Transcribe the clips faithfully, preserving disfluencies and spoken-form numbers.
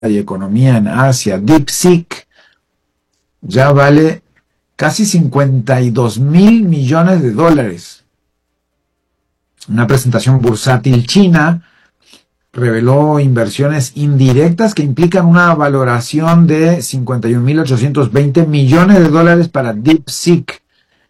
y economía en Asia, DeepSeek, ya vale casi cincuenta y dos mil millones de dólares. Una presentación bursátil china reveló inversiones indirectas que implican una valoración de cincuenta y un mil ochocientos veinte millones de dólares para DeepSeek,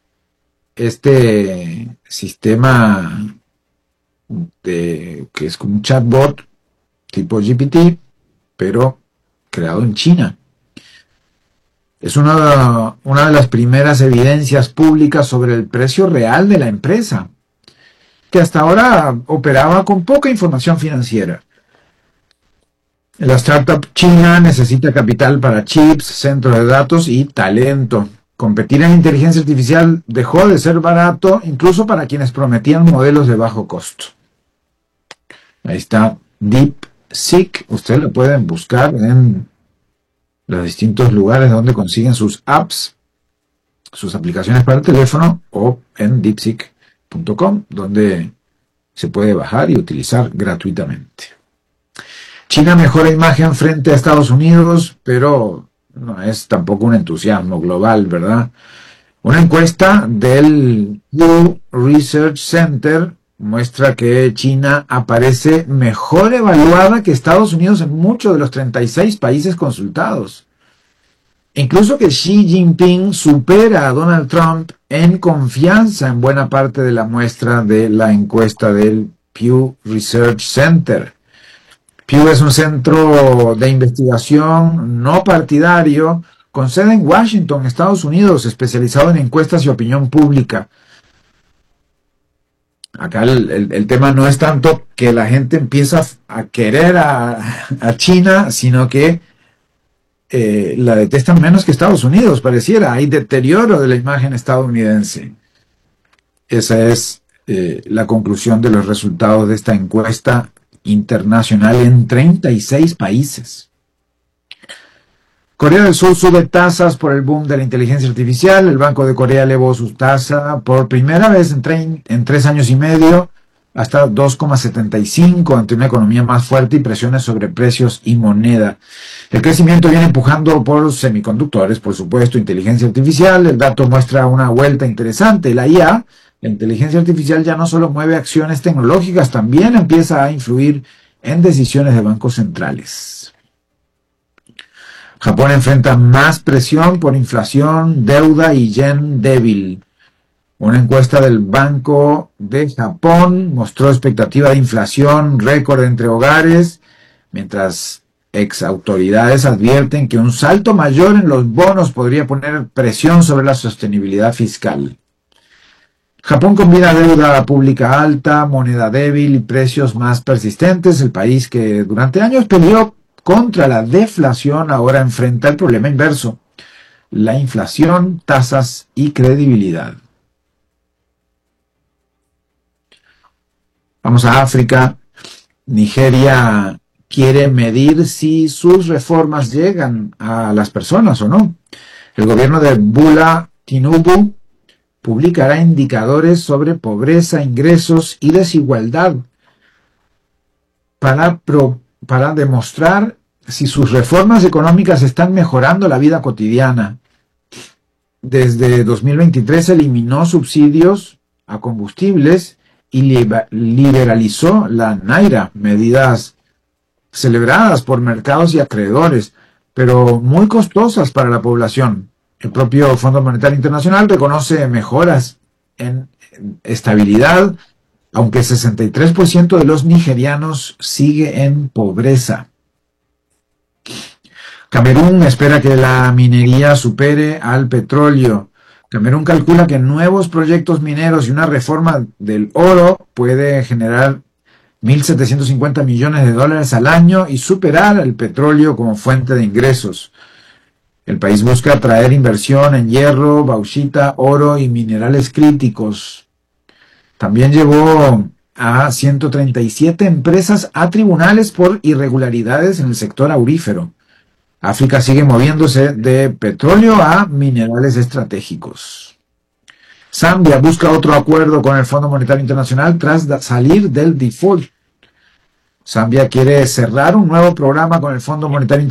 este sistema de, que es como un chatbot tipo G P T, pero creado en China. Es una, una de las primeras evidencias públicas sobre el precio real de la empresa, que hasta ahora operaba con poca información financiera. La startup china necesita capital para chips, centros de datos y talento. Competir en inteligencia artificial dejó de ser barato, incluso para quienes prometían modelos de bajo costo. Ahí está DeepSeek. Ustedes lo pueden buscar en los distintos lugares donde consiguen sus apps, sus aplicaciones para el teléfono, o en deepseek punto com, donde se puede bajar y utilizar gratuitamente. China mejora imagen frente a Estados Unidos, pero no es tampoco un entusiasmo global, ¿verdad? Una encuesta del Pew Research Center muestra que China aparece mejor evaluada que Estados Unidos en muchos de los treinta y seis países consultados. Incluso que Xi Jinping supera a Donald Trump en confianza en buena parte de la muestra de la encuesta del Pew Research Center. Pew es un centro de investigación no partidario con sede en Washington, Estados Unidos, especializado en encuestas y opinión pública. Acá el, el, el tema no es tanto que la gente empieza a querer a, a China, sino que Eh, la detestan menos que Estados Unidos, pareciera. Hay deterioro de la imagen estadounidense. Esa es eh, la conclusión de los resultados de esta encuesta internacional en treinta y seis países. Corea del Sur sube tasas por el boom de la inteligencia artificial. El Banco de Corea elevó su tasa por primera vez en, tre- en tres años y medio hasta dos coma setenta y cinco ante una economía más fuerte y presiones sobre precios y moneda. El crecimiento viene empujando por semiconductores, por supuesto, inteligencia artificial. El dato muestra una vuelta interesante. La I A, la inteligencia artificial, ya no solo mueve acciones tecnológicas, también empieza a influir en decisiones de bancos centrales. Japón enfrenta más presión por inflación, deuda y yen débil. Una encuesta del Banco de Japón mostró expectativa de inflación récord entre hogares, mientras ex autoridades advierten que un salto mayor en los bonos podría poner presión sobre la sostenibilidad fiscal. Japón combina deuda pública alta, moneda débil y precios más persistentes. El país que durante años peleó contra la deflación ahora enfrenta el problema inverso: la inflación, tasas y credibilidad. Vamos a África. Nigeria quiere medir si sus reformas llegan a las personas o no. El gobierno de Bola Tinubu publicará indicadores sobre pobreza, ingresos y desigualdad para, pro, para demostrar si sus reformas económicas están mejorando la vida cotidiana. Desde dos mil veintitrés eliminó subsidios a combustibles y liberalizó la Naira, medidas celebradas por mercados y acreedores, pero muy costosas para la población. El propio Fondo Monetario Internacional reconoce mejoras en estabilidad, aunque sesenta y tres por ciento de los nigerianos sigue en pobreza. Camerún espera que la minería supere al petróleo. Camerún calcula que nuevos proyectos mineros y una reforma del oro puede generar mil setecientos cincuenta millones de dólares al año y superar el petróleo como fuente de ingresos. El país busca atraer inversión en hierro, bauxita, oro y minerales críticos. También llevó a ciento treinta y siete empresas a tribunales por irregularidades en el sector aurífero. África sigue moviéndose de petróleo a minerales estratégicos. Zambia busca otro acuerdo con el Fondo Monetario Internacional tras salir del default. Zambia quiere cerrar un nuevo programa con el Fondo Monetario